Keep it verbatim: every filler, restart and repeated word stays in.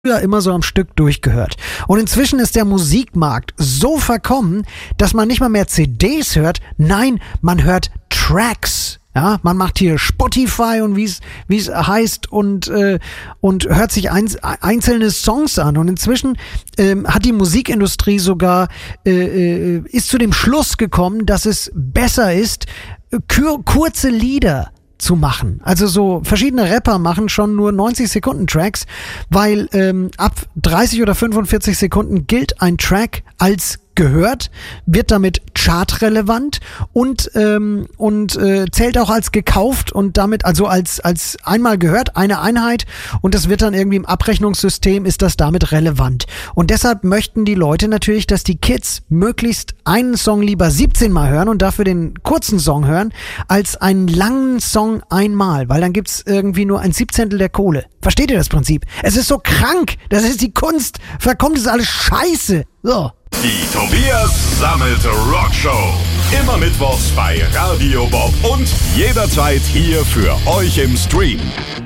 früher immer so am Stück durchgehört. Und inzwischen ist der Musikmarkt so verkommen, dass man nicht mal mehr C Ds hört. Nein, man hört Tracks. Ja, man macht hier Spotify und wie es wie es heißt und äh, und hört sich ein, einzelne Songs an. Und inzwischen ähm, hat die Musikindustrie sogar äh, äh, ist zu dem Schluss gekommen, dass es besser ist, kur- kurze Lieder zu machen. Also so verschiedene Rapper machen schon nur neunzig Sekunden Tracks, weil ähm, ab dreißig oder fünfundvierzig Sekunden gilt ein Track als gehört, wird damit chartrelevant und ähm, und äh, zählt auch als gekauft und damit also als als einmal gehört, eine Einheit, und das wird dann irgendwie im Abrechnungssystem ist das damit relevant. Und deshalb möchten die Leute natürlich, dass die Kids möglichst einen Song lieber siebzehn Mal hören und dafür den kurzen Song hören, als einen langen Song einmal, weil dann gibt's irgendwie nur ein Siebzehntel der Kohle. Versteht ihr das Prinzip? Es ist so krank, das ist die Kunst, verkommt es alles scheiße. So. Die Tobias Sammelte Rockshow. Immer mittwochs bei Radio Bob und jederzeit hier für euch im Stream.